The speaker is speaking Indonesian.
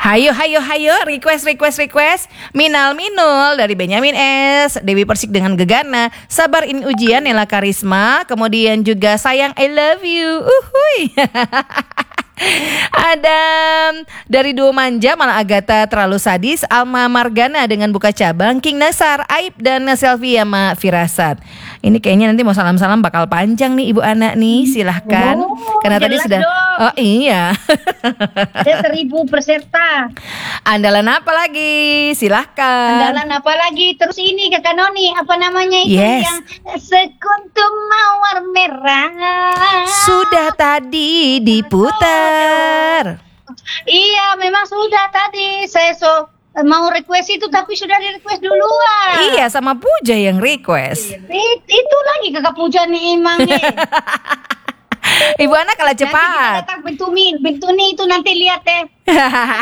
Hayo, hayo, hayo, request. Minal Minul dari Benyamin S, Dewi Persik dengan Gegana, Sabar ini ujian Nela Karisma, kemudian juga Sayang I love you. Uhuy. Ada dari Duo Manja Malah Agatha Terlalu Sadis, Alma Margana dengan Buka Cabang, King Nasar, Aib dan Selfie sama Firasat. Ini kayaknya nanti mau salam-salam bakal panjang nih Ibu Ana nih, silahkan. Karena tadi sudah dong. Oh iya. Ada 1000 peserta. Andalan apa lagi? Silahkan. Andalan apa lagi? Terus ini Kakak Noni, apa namanya itu yang sekuntum mawar merah. Sudah tadi diputar. Iya, memang sudah tadi. Saya mau request itu tapi sudah di request duluan. Iya, sama Puja yang request. Itu lagi Kakak Puja nih emangnya. Ibu Ana kalah cepat. Nanti kita datang Bintuni itu nanti lihat deh.